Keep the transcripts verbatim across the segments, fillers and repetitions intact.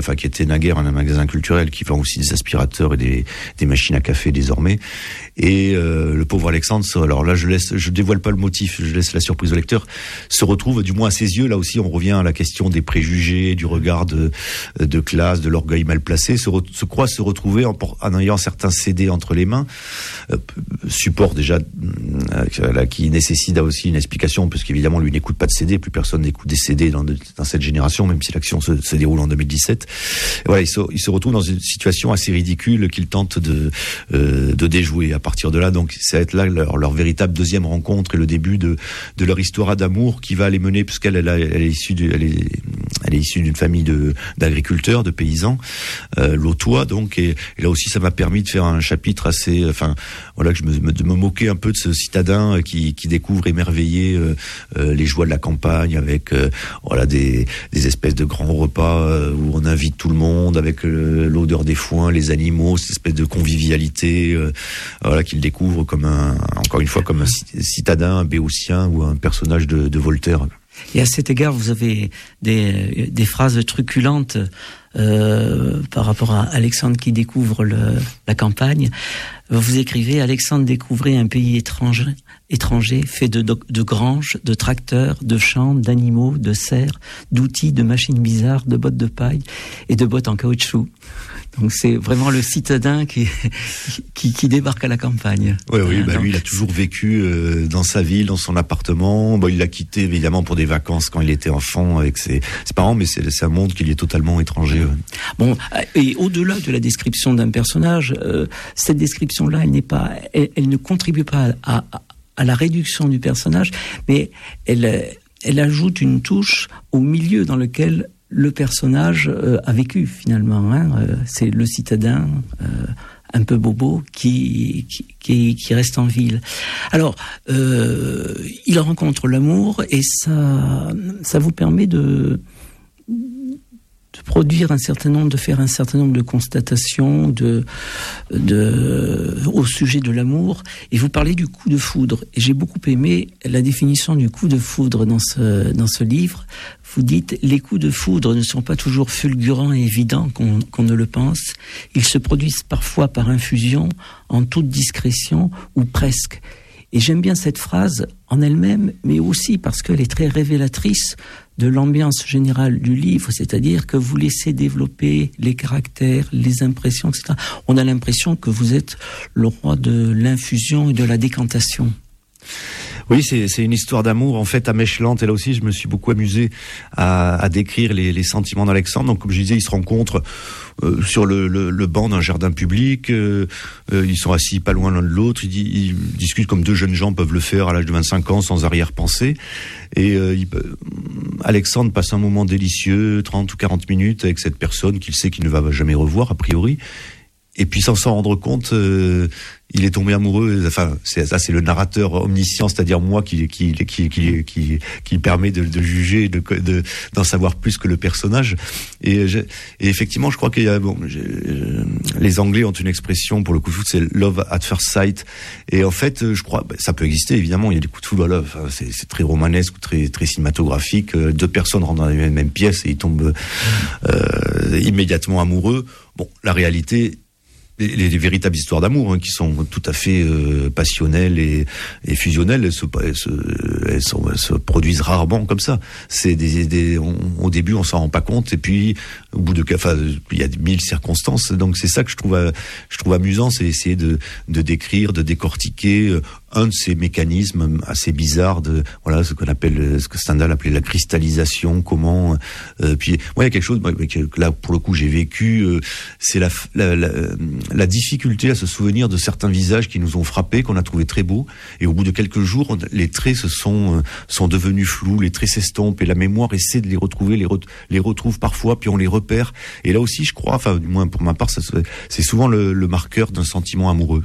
enfin qui était naguère un magasin culturel qui vend aussi des aspirateurs et des, des machines à café désormais. Et euh, le pauvre Alexandre, alors là je laisse, je dévoile pas le motif, je laisse la surprise au lecteur, se retrouve, du moins à ses yeux, là aussi on revient à la question des préjugés, du regard de, de classe, de l'orgueil mal placé, se, re, se croit se retrouver en, en ayant certains C D entre les mains, euh, support déjà euh, là, qui nécessite aussi une explication, parce qu'évidemment lui n'écoute pas de C D, plus personne n'écoute des C D dans, de, dans cette génération, même si l'action se, se déroule en deux mille dix-sept. Et voilà, il se, il se retrouve dans une situation assez ridicule qu'il tente de, euh, de déjouer. À partir de là, donc, ça va être là leur, leur véritable deuxième rencontre et le début de, de leur histoire d'amour qui va les mener, puisqu'elle elle, elle est issue de, elle est, elle est issue d'une famille de, d'agriculteurs, de paysans, euh, lotois, donc, et, et là aussi, ça m'a permis de faire un chapitre assez, enfin, voilà, que je me, de me moquer un peu de ce citadin qui, qui découvre émerveillé euh, euh, les joies de la campagne avec, euh, voilà, des, des espèces de grands repas euh, où on invite tout le monde avec euh, l'odeur des foins, les animaux, cette espèce de convivialité, euh, voilà, qu'il découvre comme un, encore une fois, comme un citadin, un béotien ou un personnage de, de Voltaire. Et à cet égard, vous avez des, des phrases truculentes euh, par rapport à Alexandre qui découvre le, la campagne. Vous écrivez: Alexandre découvrait un pays étranger, étranger fait de, de granges, de tracteurs, de champs, d'animaux, de serres, d'outils, de machines bizarres, de bottes de paille et de bottes en caoutchouc. Donc c'est vraiment le citadin qui, qui, qui débarque à la campagne. Oui, oui, bah Donc, lui, il a toujours vécu euh, dans sa ville, dans son appartement. Bon, il l'a quitté évidemment pour des vacances quand il était enfant avec ses, ses parents, mais c'est, c'est un monde qui lui est totalement étranger. Ouais. Bon, et au-delà de la description d'un personnage, euh, cette description-là, elle n'est pas, elle, elle ne contribue pas à, à, à la réduction du personnage, mais elle, elle ajoute une touche au milieu dans lequel le personnage euh, a vécu finalement. Hein, euh, c'est le citadin euh, un peu bobo qui, qui, qui, qui reste en ville. Alors, euh, il rencontre l'amour et ça, ça vous permet de, de produire un certain nombre, de faire un certain nombre de constatations de, de, au sujet de l'amour. Et vous parlez du coup de foudre. Et j'ai beaucoup aimé la définition du coup de foudre dans ce, dans ce livre. Vous dites: les coups de foudre ne sont pas toujours fulgurants et évidents qu'on, qu'on ne le pense. Ils se produisent parfois par infusion, en toute discrétion ou presque. Et j'aime bien cette phrase en elle-même, mais aussi parce qu'elle est très révélatrice de l'ambiance générale du livre, c'est-à-dire que vous laissez développer les caractères, les impressions, et cetera. On a l'impression que vous êtes le roi de l'infusion et de la décantation. Oui, c'est, c'est une histoire d'amour, en fait, à mèche lente. Et là aussi, je me suis beaucoup amusé à, à décrire les, les sentiments d'Alexandre. Donc, comme je disais, ils se rencontrent euh, sur le, le, le banc d'un jardin public. Euh, euh, ils sont assis pas loin l'un de l'autre. Ils, ils discutent comme deux jeunes gens peuvent le faire à l'âge de vingt-cinq ans, sans arrière-pensée. Et euh, il, Alexandre passe un moment délicieux, trente ou quarante minutes, avec cette personne qu'il sait qu'il ne va jamais revoir, a priori. Et puis, sans s'en rendre compte, euh, il est tombé amoureux. Enfin, c'est, ça, c'est le narrateur omniscient, c'est-à-dire moi, qui qui qui qui qui, qui permet de, de juger, de, de d'en savoir plus que le personnage. Et, je, et effectivement, je crois qu'il y a bon, je, les Anglais ont une expression pour le coup de foudre, c'est love at first sight. Et en fait, je crois, ça peut exister évidemment. Il y a des coups de foudre, voilà, enfin, c'est, c'est très romanesque, très très cinématographique. Deux personnes rentrent dans la même pièce et ils tombent euh, immédiatement amoureux. Bon, la réalité. Les, les, les véritables histoires d'amour, hein, qui sont tout à fait euh, passionnelles et, et fusionnelles, elles se, elles, se, elles, sont, elles se produisent rarement comme ça. C'est des, des on, au début on s'en rend pas compte et puis au bout de, enfin il y a mille circonstances. Donc c'est ça que je trouve, je trouve amusant, c'est essayer de, de décrire, de décortiquer euh, un de ces mécanismes assez bizarres de voilà ce qu'on appelle, ce que Stendhal appelait la cristallisation. Comment euh, puis moi il y a quelque chose que là pour le coup j'ai vécu, euh, c'est la, la, la la difficulté à se souvenir de certains visages qui nous ont frappés, qu'on a trouvé très beaux, et au bout de quelques jours, les traits se sont, euh, sont devenus flous, les traits s'estompent, et la mémoire essaie de les retrouver, les, re- les retrouve parfois, puis on les repère. Et là aussi, je crois, enfin, du moins pour ma part, ça, c'est souvent le, le marqueur d'un sentiment amoureux.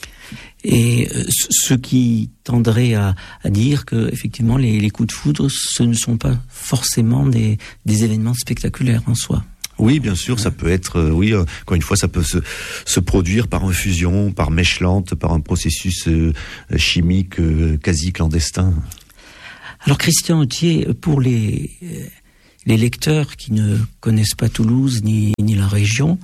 Et euh, ce qui tendrait à, à dire que effectivement les, les coups de foudre, ce ne sont pas forcément des, des événements spectaculaires en soi. Oui, bien sûr, ça peut être, euh, oui, euh, encore une fois, ça peut se, se produire par infusion, par mèche lente, par un processus euh, chimique euh, quasi clandestin. Alors, Christian Authier, pour les, les lecteurs qui ne connaissent pas Toulouse ni, ni la région,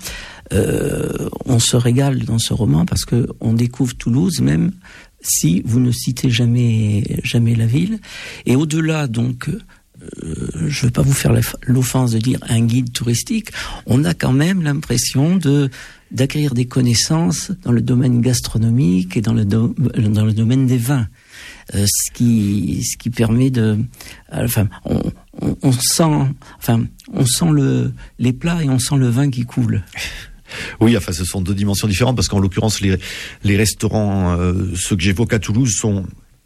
euh, on se régale dans ce roman parce que on découvre Toulouse même si vous ne citez jamais, jamais la ville. Et au-delà, donc, euh, je ne vais pas vous faire l'offense de dire un guide touristique, on a quand même l'impression de d'acquérir des connaissances dans le domaine gastronomique et dans le, do, dans le domaine des vins. Euh, ce qui ce qui permet de euh, enfin on, on, on sent enfin on sent le les plats et on sent le vin qui coule. Oui, enfin ce sont deux dimensions différentes parce qu'en l'occurrence les les restaurants euh, ceux que j'évoque à Toulouse sont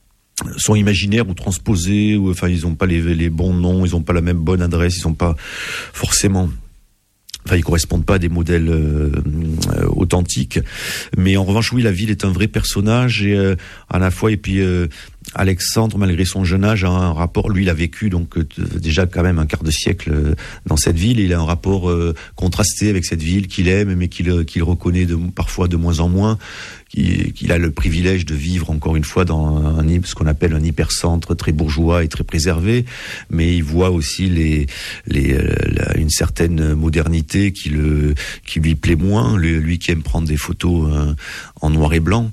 sont imaginaires ou transposés ou enfin ils ont pas les les bons noms, ils ont pas la même bonne adresse, ils sont pas forcément Enfin, ils correspondent pas à des modèles euh, euh, authentiques, mais en revanche, oui, la ville est un vrai personnage et euh, à la fois. Et puis euh, Alexandre, malgré son jeune âge, a un rapport. Lui, il a vécu donc euh, déjà quand même un quart de siècle euh, dans cette ville. Et il a un rapport euh, contrasté avec cette ville qu'il aime, mais qu'il qu'il reconnaît de, parfois de moins en moins. Qu'il, qu'il a le privilège de vivre encore une fois dans un, ce qu'on appelle un hypercentre très bourgeois et très préservé, mais il voit aussi les, les, la, une certaine modernité qui le, qui lui plaît moins. Lui, lui qui aime prendre des photos euh, en noir et blanc.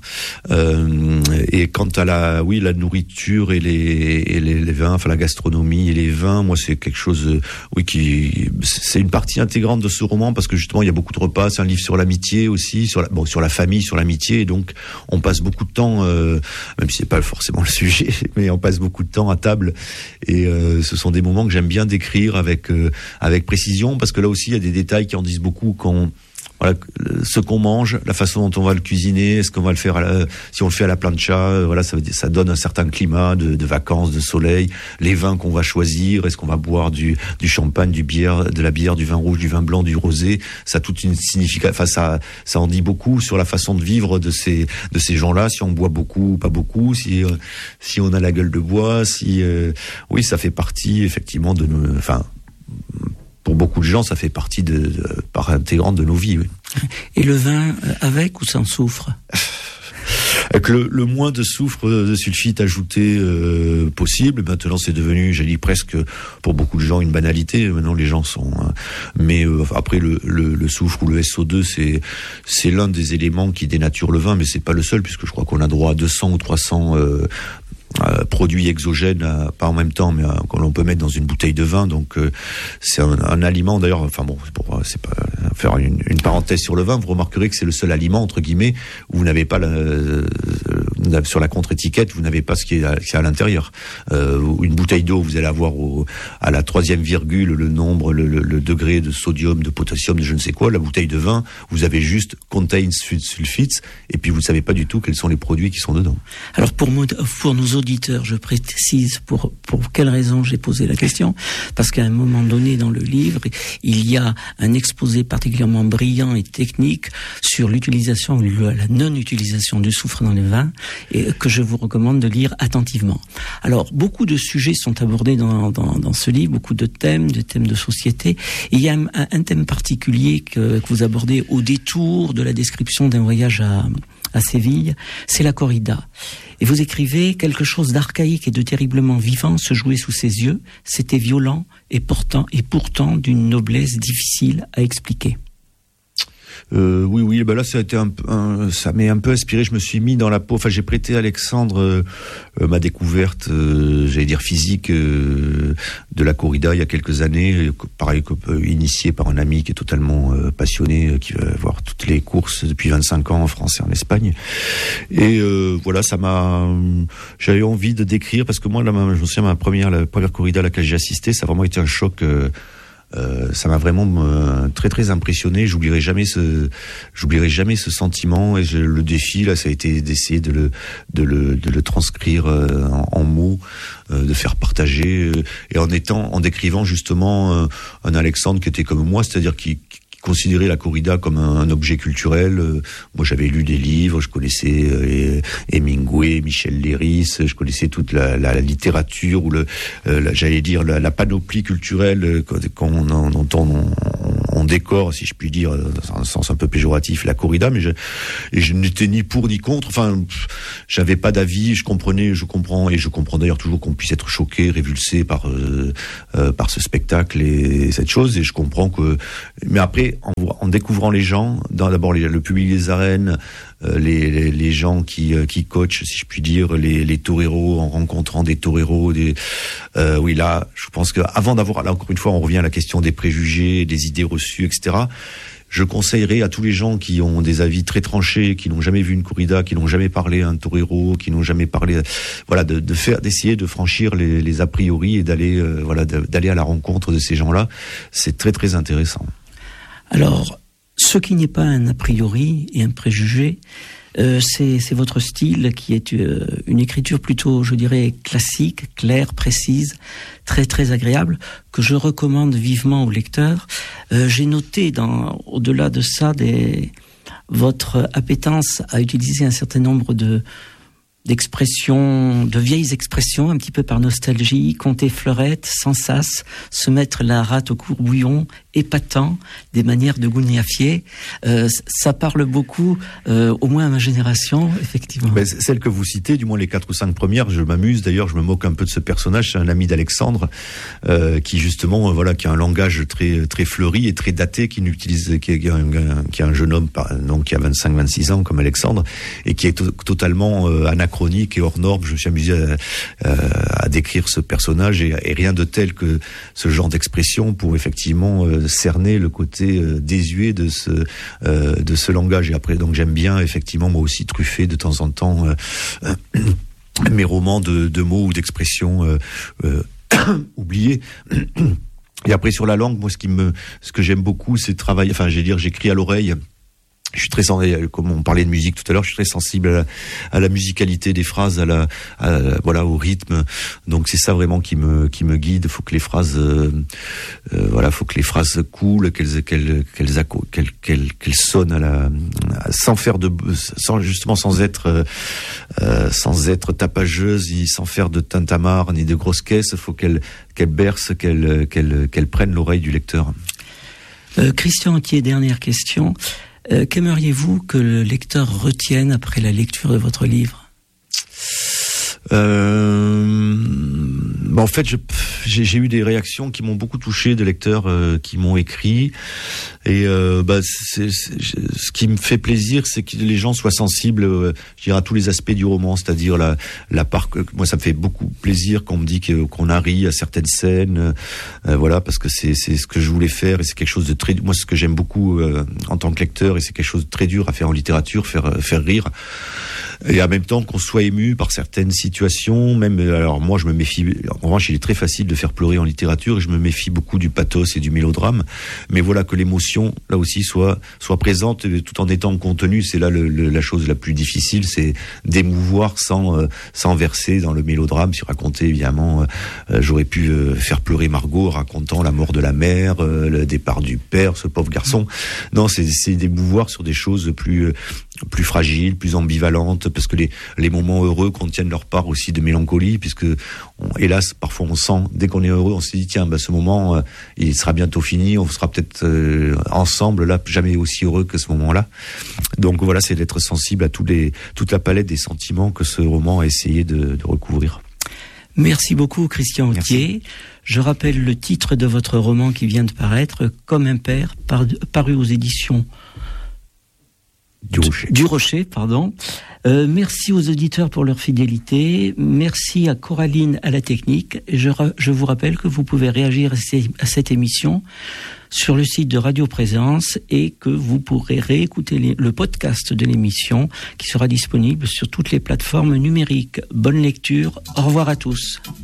Euh, et quant à la, oui, la nourriture et les, et les, les vins, enfin la gastronomie et les vins, moi c'est quelque chose, oui, qui, c'est une partie intégrante de ce roman parce que justement il y a beaucoup de repas. C'est un livre sur l'amitié aussi, sur la, bon, sur la famille, sur l'amitié. Et donc, on passe beaucoup de temps, euh, même si c'est pas forcément le sujet, mais on passe beaucoup de temps à table. Et euh, ce sont des moments que j'aime bien décrire avec euh, avec précision, parce que là aussi, il y a des détails qui en disent beaucoup quand voilà, ce qu'on mange, la façon dont on va le cuisiner, est-ce qu'on va le faire à la, si on le fait à la plancha, voilà, ça, ça donne un certain climat de, de vacances, de soleil. Les vins qu'on va choisir, est-ce qu'on va boire du, du champagne, du bière, de la bière, du vin rouge, du vin blanc, du rosé, ça a toute une signification. Enfin, ça, ça en dit beaucoup sur la façon de vivre de ces, de ces gens-là. Si on boit beaucoup ou pas beaucoup, si, euh, si on a la gueule de bois, si, euh, oui, ça fait partie effectivement de nos, enfin. Pour beaucoup de gens, ça fait partie de, de part intégrante de nos vies. Oui. Et le vin, avec ou sans soufre? Avec le, le moins de soufre, de sulfite ajouté euh, possible. Maintenant, c'est devenu, j'ai dit presque pour beaucoup de gens une banalité. Maintenant, les gens sont. Hein, mais euh, après, le, le, le soufre ou le S O deux, c'est c'est l'un des éléments qui dénature le vin, mais c'est pas le seul, puisque je crois qu'on a droit à deux cents ou trois cents euh, Euh, produits exogènes, euh, pas en même temps, mais euh, qu'on peut mettre dans une bouteille de vin. Donc euh, c'est un, un aliment. D'ailleurs, enfin bon, c'est pour c'est pas faire une, une parenthèse sur le vin. Vous remarquerez que c'est le seul aliment entre guillemets où vous n'avez pas la, euh, sur la contre-étiquette, vous n'avez pas ce qui est à, à l'intérieur. Euh, une bouteille d'eau, vous allez avoir au, à la troisième virgule le nombre, le, le, le degré de sodium, de potassium, de je ne sais quoi. La bouteille de vin, vous avez juste contains sulfites, et puis vous ne savez pas du tout quels sont les produits qui sont dedans. Alors pour pour nos auditeurs, je précise pour pour quelle raison j'ai posé la question, parce qu'à un moment donné dans le livre, il y a un exposé particulièrement brillant et technique sur l'utilisation, la non-utilisation du soufre dans les vins, et que je vous recommande de lire attentivement. Alors, beaucoup de sujets sont abordés dans dans, dans ce livre, beaucoup de thèmes, des thèmes de société. Et il y a un, un thème particulier que, que vous abordez au détour de la description d'un voyage à à Séville, c'est la corrida. Et vous écrivez: quelque chose d'archaïque et de terriblement vivant se jouait sous ses yeux. C'était violent et pourtant, et pourtant d'une noblesse difficile à expliquer. Euh, oui, oui, ben là, ça a été un, un, ça m'est un peu inspiré. Je me suis mis dans la peau. Enfin, j'ai prêté à Alexandre euh, euh, ma découverte, euh, j'allais dire physique, euh, de la corrida il y a quelques années. Pareil, euh, initié par un ami qui est totalement euh, passionné, euh, qui va voir toutes les courses depuis vingt-cinq ans en France et en Espagne. Et euh, voilà, ça m'a. J'avais envie de décrire parce que moi, là, je me souviens, ma première, la première corrida à laquelle j'ai assisté, ça a vraiment été un choc. Euh, Euh, ça m'a vraiment euh, très très impressionné. J'oublierai jamais ce, j'oublierai jamais ce sentiment. Et je, le défi là, ça a été d'essayer de le, de le, de le transcrire euh, en, en mots, euh, de faire partager, euh, et en étant, en décrivant justement euh, un Alexandre qui était comme moi, c'est-à-dire qui, qui considérer la corrida comme un, un objet culturel. Euh, moi, j'avais lu des livres, je connaissais euh, Hemingway, Michel Léris, je connaissais toute la, la, la littérature ou le, euh, la, j'allais dire la, la panoplie culturelle euh, qu'on, dont on, on, on décore, si je puis dire, dans un sens un peu péjoratif, la corrida, mais je, et je n'étais ni pour ni contre. Enfin, j'avais pas d'avis. Je comprenais, je comprends, et je comprends d'ailleurs toujours qu'on puisse être choqué, révulsé par euh, euh, par ce spectacle et cette chose. Et je comprends que, mais après, en, en découvrant les gens, dans, d'abord les, le public des arènes. Les, les, les gens qui, qui coachent, si je puis dire, les, les toreros, en rencontrant des toreros, des, euh, oui, là, je pense que avant d'avoir, là, encore une fois, on revient à la question des préjugés, des idées reçues, et cetera. Je conseillerais à tous les gens qui ont des avis très tranchés, qui n'ont jamais vu une corrida, qui n'ont jamais parlé à un torero, qui n'ont jamais parlé, voilà, de, de faire, d'essayer de franchir les, les a priori et d'aller, euh, voilà, d'aller à la rencontre de ces gens-là. C'est très, très intéressant. Alors, ce qui n'est pas un a priori et un préjugé, euh, c'est, c'est votre style qui est euh, une écriture plutôt, je dirais, classique, claire, précise, très très agréable, que je recommande vivement aux lecteurs. Euh, j'ai noté, dans, au-delà de ça, des, votre appétence à utiliser un certain nombre de d'expressions, de vieilles expressions, un petit peu par nostalgie, compter fleurette, sans sas, se mettre la rate au courbouillon, épatant, des manières de gougnafier. Euh, ça parle beaucoup, euh, au moins à ma génération, effectivement. Mais celle que vous citez, du moins les quatre ou cinq premières, je m'amuse, d'ailleurs, je me moque un peu de ce personnage, c'est un ami d'Alexandre, euh, qui justement, euh, voilà, qui a un langage très, très fleuri et très daté, qui n'utilise, qui est un, qui est un jeune homme, donc qui a vingt-cinq vingt-six ans, comme Alexandre, et qui est to- totalement euh, anachronique et hors norme. Je me suis amusé à, à, à décrire ce personnage et, et rien de tel que ce genre d'expression pour effectivement euh, cerner le côté euh, désuet de ce euh, de ce langage. Et après, donc j'aime bien effectivement moi aussi truffer de temps en temps euh, euh, mes romans de, de mots ou d'expressions euh, euh, oubliés. Et après sur la langue, moi ce qui me ce que j'aime beaucoup, c'est travailler. Enfin, j'ai dire, j'écris à l'oreille. Je suis très sensible, comme on parlait de musique tout à l'heure, je suis très sensible à la, à la musicalité des phrases, à la, à, voilà, au rythme. Donc c'est ça vraiment qui me, qui me guide. Faut que les phrases, euh, euh, voilà, faut que les phrases coulent, qu'elles, qu'elles, qu'elles, qu'elles, qu'elles, qu'elles sonnent à la, sans faire de, sans justement sans être, euh, sans être tapageuses, sans faire de tintamarre ni de grosses caisses. Faut qu'elles, qu'elles bercent, qu'elles, qu'elles, qu'elles prennent l'oreille du lecteur. Euh, Christian Antier, dernière question. Euh, qu'aimeriez-vous que le lecteur retienne après la lecture de votre livre ? Euh, bah en fait, je, j'ai, j'ai eu des réactions qui m'ont beaucoup touché, de lecteurs euh, qui m'ont écrit. Et euh, bah, c'est, c'est, ce qui me fait plaisir, c'est que les gens soient sensibles, euh, je dirais, à tous les aspects du roman, c'est-à-dire la, la part. Que, moi, ça me fait beaucoup plaisir qu'on me dit que, qu'on a ri à certaines scènes, euh, voilà, parce que c'est, c'est ce que je voulais faire et c'est quelque chose de très. Moi, ce que j'aime beaucoup euh, en tant que lecteur, et c'est quelque chose de très dur à faire en littérature, faire faire rire. Et en même temps qu'on soit ému par certaines situations, même, alors moi je me méfie, en revanche il est très facile de faire pleurer en littérature et je me méfie beaucoup du pathos et du mélodrame, mais voilà, que l'émotion là aussi soit soit présente tout en étant contenue, c'est là le, le, la chose la plus difficile, c'est d'émouvoir sans euh, sans verser dans le mélodrame. Si raconter évidemment, euh, j'aurais pu euh, faire pleurer Margot racontant la mort de la mère, euh, le départ du père, ce pauvre garçon. Non, c'est c'est d'émouvoir sur des choses plus euh, plus fragiles, plus ambivalentes, parce que les, les moments heureux contiennent leur part aussi de mélancolie, puisque on, hélas parfois on sent, dès qu'on est heureux, on se dit tiens, bah, ce moment euh, il sera bientôt fini, on sera peut-être euh, ensemble là, jamais aussi heureux que ce moment-là. Donc voilà, c'est d'être sensible à tous les, toute la palette des sentiments que ce roman a essayé de, de recouvrir. Merci beaucoup Christian Antier. Je rappelle le titre de votre roman qui vient de paraître, Comme un père, par, paru aux éditions Du Rocher. Du Rocher, pardon. Euh, merci aux auditeurs pour leur fidélité. Merci à Coraline à la technique. Et je, je vous rappelle que vous pouvez réagir à, ces, à cette émission sur le site de Radio Présence et que vous pourrez réécouter les, le podcast de l'émission qui sera disponible sur toutes les plateformes numériques. Bonne lecture. Au revoir à tous.